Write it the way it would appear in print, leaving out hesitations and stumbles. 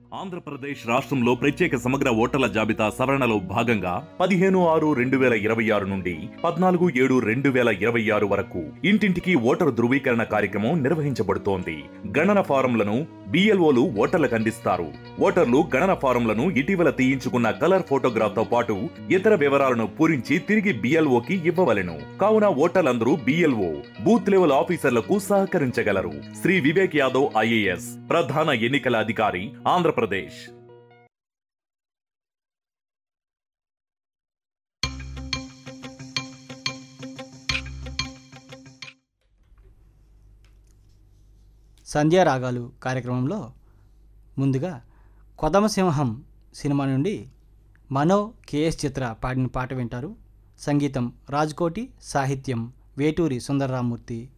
ఆంధ్రప్రదేశ్ రాష్ట్రంలో ప్రత్యేక సమగ్ర ఓటర్ల జాబితా సవరణలో భాగంగా 15/6/2026 నుండి 14/7/2026 వరకు ఇంటింటికి ఓటరు ధృవీకరణ కార్యక్రమం నిర్వహించబడుతోంది. గణన ఫారంలను బిఎల్ఓలు ఓటర్లకు అందిస్తారు. ఓటర్లు గణన ఫారంలను ఇటీవల తీయించుకున్న కలర్ ఫోటోగ్రాఫ్ తో పాటు ఇతర వివరాలను పూరించి తిరిగి బిఎల్ఓకి ఇవ్వవలెను. కావున ఓటర్లందరూ బిఎల్ఓ బూత్ లెవెల్ ఆఫీసర్లకు సహకరించగలరు. శ్రీ వివేక్ యాదవ్ ఐఏఎస్ ప్రధాన ఎన్నికల అధికారి, ఆంధ్రప్రదేశ్. సంధ్యారాగాలు కార్యక్రమంలో ముందుగా కొదమసింహం సినిమా నుండి మనో కేఎస్ చిత్ర పాడిన పాట వింటారు. సంగీతం రాజ్కోటి, సాహిత్యం వేటూరి సుందరరామూర్తి.